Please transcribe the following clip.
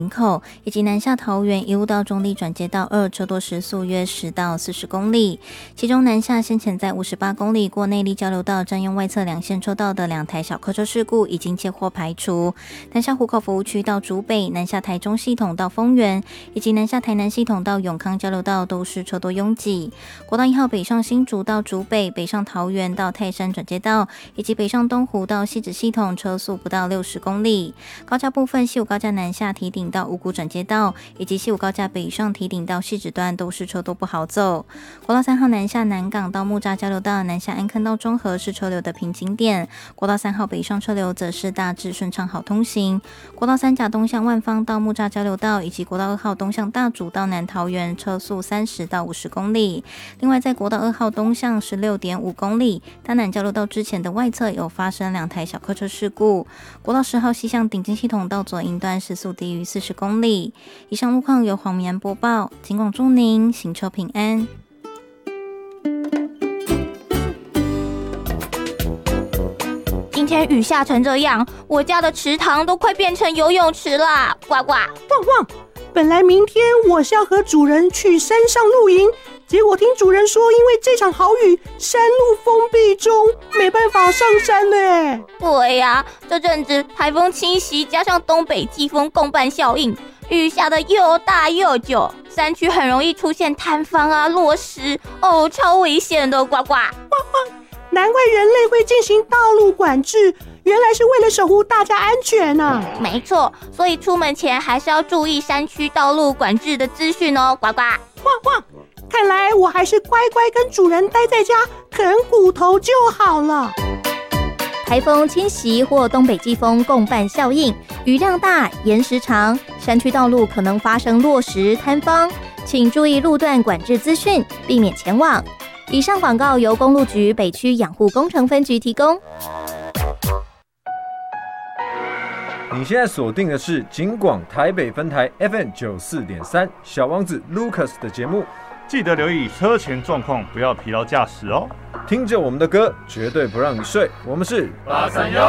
林口以及南下桃园一路到中立转接道2，车多时速约10到40公里。其中南下先前在58公里过内壢交流道占用外侧2线车道的2台小客车事故已经接获排除。南下湖口服务区到竹北、南下台中系统到丰原以及南下台南系统到永康交流道都是车多拥挤。国道1号北上新竹到竹北、北上桃园到泰山转接道以及北上东湖到汐止系统车速不到60公里。高架部分，西武高架南下堤顶到五股转接道以及西武高架北上堤顶到汐止段都是车多不好走。国道3号南下南港到木栅交流道、南下安坑到中和是车流的瓶颈点。国道3号北上车流则是大致顺畅好通行。国道3甲东向万芳到木栅交流道以及国道2号东向大竹到南桃园车速30到50公里。另外在国道2号东向 16.5 公里大南交流道之前的外侧有发生2台小客车事故。国道10号西向顶金系统到左营段时速低于40公里。以上路况由黄明安播报，警广祝您行车平安。 今天雨下成这样，我家的池塘都快变成游泳池啦！呱呱， 旺旺，本来明天我是要和主人去山上露营，结果听主人说，因为这场好雨，山路封闭中，没办法上山呢。 对呀，这阵子台风侵袭，加上东北季风共伴效应，雨下的又大又久，山区很容易出现坍方啊、落石哦，超危险的！呱呱， 难怪人类会进行道路管制，原来是为了守护大家安全啊！ 没错，所以出门前还是要注意山区道路管制的资讯哦！呱呱， 旺，看来我还是乖乖跟主人待在家啃骨头就好了。 台风侵袭或东北季风共伴效应，雨量大、延时长，山区道路可能发生落石、坍方，请注意路段管制资讯，避免前往。以上广告由公路局北区养护工程分局提供。 你现在锁定的是警广台北分台 FM 94.3小王子 Lucas 的节目， 记得留意车前状况，不要疲劳驾驶哦。 听着我们的歌，绝对不让你睡。我们是 831